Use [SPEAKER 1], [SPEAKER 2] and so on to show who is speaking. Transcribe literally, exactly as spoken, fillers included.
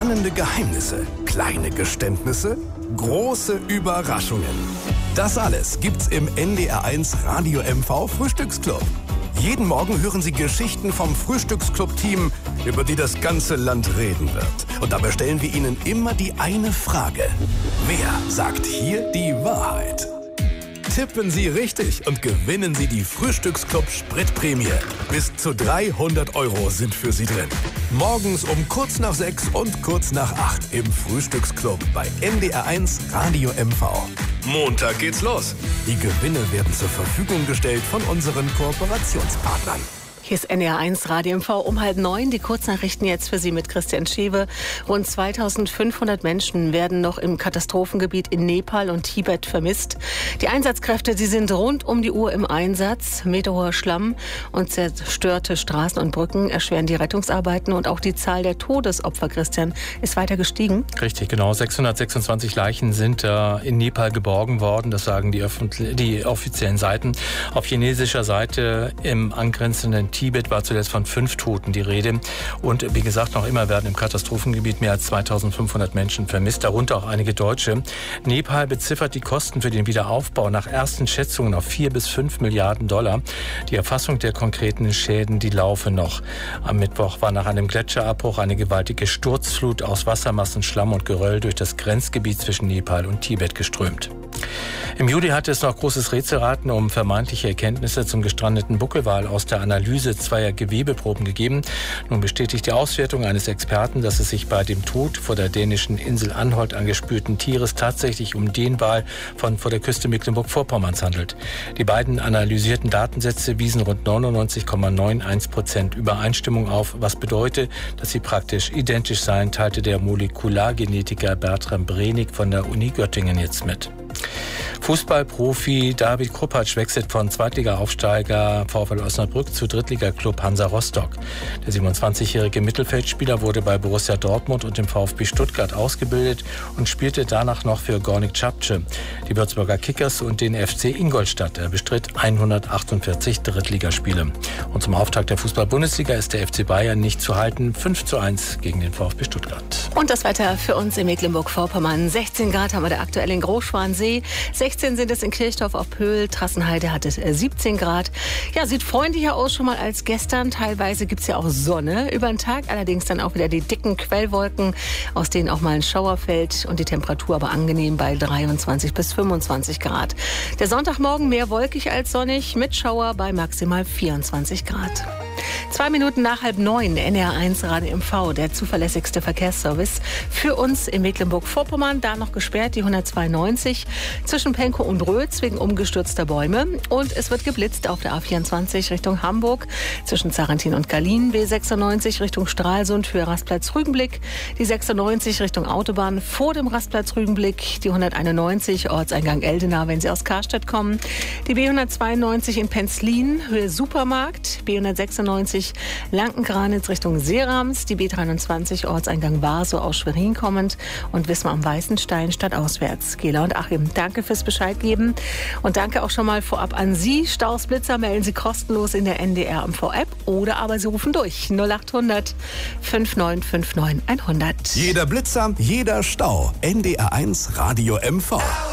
[SPEAKER 1] Spannende Geheimnisse, kleine Geständnisse, große Überraschungen. Das alles gibt's im N D R eins Radio M V Frühstücksclub. Jeden Morgen hören Sie Geschichten vom Frühstücksclub-Team, über die das ganze Land reden wird. Und dabei stellen wir Ihnen immer die eine Frage. Wer sagt hier die Wahrheit? Tippen Sie richtig und gewinnen Sie die Frühstücksclub Spritprämie. Bis zu dreihundert Euro sind für Sie drin. Morgens um kurz nach sechs und kurz nach acht im Frühstücksclub bei N D R eins Radio M V. Montag geht's los. Die Gewinne werden zur Verfügung gestellt von unseren Kooperationspartnern.
[SPEAKER 2] Hier ist N D R eins Radio M V um halb neun. Die Kurznachrichten jetzt für Sie mit Christian Schewe. Rund zweitausendfünfhundert Menschen werden noch im Katastrophengebiet in Nepal und Tibet vermisst. Die Einsatzkräfte, die sind rund um die Uhr im Einsatz. Meterhoher Schlamm und zerstörte Straßen und Brücken erschweren die Rettungsarbeiten. Und auch die Zahl der Todesopfer, Christian, ist weiter gestiegen.
[SPEAKER 3] Richtig, genau. sechshundertsechsundzwanzig Leichen sind äh, in Nepal geborgen worden. Das sagen die, öffentlich- die offiziellen Seiten. Auf chinesischer Seite im angrenzenden Tibet war zuletzt von fünf Toten die Rede. Und wie gesagt, noch immer werden im Katastrophengebiet mehr als zweitausendfünfhundert Menschen vermisst, darunter auch einige Deutsche. Nepal beziffert die Kosten für den Wiederaufbau nach ersten Schätzungen auf vier bis fünf Milliarden Dollar. Die Erfassung der konkreten Schäden, die laufe noch. Am Mittwoch war nach einem Gletscherabbruch eine gewaltige Sturzflut aus Wassermassen, Schlamm und Geröll durch das Grenzgebiet zwischen Nepal und Tibet geströmt. Im Juli hatte es noch großes Rätselraten um vermeintliche Erkenntnisse zum gestrandeten Buckelwal aus der Analyse zweier Gewebeproben gegeben. Nun bestätigt die Auswertung eines Experten, dass es sich bei dem Tod vor der dänischen Insel Anholt angespülten Tieres tatsächlich um den Wal von vor der Küste Mecklenburg-Vorpommerns handelt. Die beiden analysierten Datensätze wiesen rund neunundneunzig Komma einundneunzig Prozent Übereinstimmung auf, was bedeutet, dass sie praktisch identisch seien, teilte der Molekulargenetiker Bertram Brenig von der Uni Göttingen jetzt mit. Fußballprofi David Krupacz wechselt von Zweitliga-Aufsteiger VfL Osnabrück zu Drittligaklub Hansa Rostock. Der siebenundzwanzigjährige Mittelfeldspieler wurde bei Borussia Dortmund und dem VfB Stuttgart ausgebildet und spielte danach noch für Gornik Čapce, die Würzburger Kickers und den F C Ingolstadt. Er bestritt hundertachtundvierzig Drittligaspiele. Und zum Auftakt der Fußball-Bundesliga ist der F C Bayern nicht zu halten. fünf zu eins gegen den VfB Stuttgart.
[SPEAKER 2] Und das Wetter für uns in Mecklenburg-Vorpommern. sechzehn Grad haben wir da aktuell in Großschwansee. sechzehn sind es in Kirchdorf auf Pöhl. Trassenheide hat es siebzehn Grad. Ja, sieht freundlicher aus schon mal als gestern. Teilweise gibt es ja auch Sonne über den Tag. Allerdings dann auch wieder die dicken Quellwolken, aus denen auch mal ein Schauer fällt. Und die Temperatur aber angenehm bei dreiundzwanzig bis fünfundzwanzig Grad. Der Sonntagmorgen mehr wolkig als sonnig mit Schauer bei maximal vierundzwanzig Grad. Zwei Minuten nach halb neun, N D R eins Radio M V, der zuverlässigste Verkehrsservice für uns in Mecklenburg-Vorpommern. Da noch gesperrt, die hundertzweiundneunzig zwischen Penkow und Rötz wegen umgestürzter Bäume. Und es wird geblitzt auf der A vierundzwanzig Richtung Hamburg zwischen Zarentin und Gallien, B sechsundneunzig Richtung Stralsund für Rastplatz Rügenblick, die sechsundneunzig Richtung Autobahn vor dem Rastplatz Rügenblick, die hunderteinundneunzig Ortseingang Eldena, wenn Sie aus Karstedt kommen, die B hundertzweiundneunzig in Penzlin, Höhe Supermarkt, B hundertsechsundneunzig Lanken-Granitz Richtung Seerams, die B dreiundzwanzig Ortseingang Warsow aus Schwerin kommend und Wismar am Weißenstein stadtauswärts. Gela und Achim, danke fürs Bescheid geben und danke auch schon mal vorab an Sie. Staus, Blitzer melden Sie kostenlos in der N D R M V-App oder aber Sie rufen durch null achthundert fünfundneunzig neunundfünfzig neunhundert.
[SPEAKER 1] Jeder Blitzer, jeder Stau. N D R eins Radio M V.